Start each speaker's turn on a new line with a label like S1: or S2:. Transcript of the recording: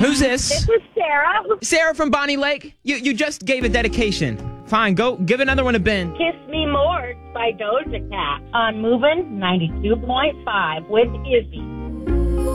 S1: Who's this?
S2: This is Sarah.
S1: Sarah from Bonnie Lake. You just gave a dedication. Fine, go give another one to Ben.
S2: Kiss Me More by Doja Cat on Moving 92.5 with Izzy.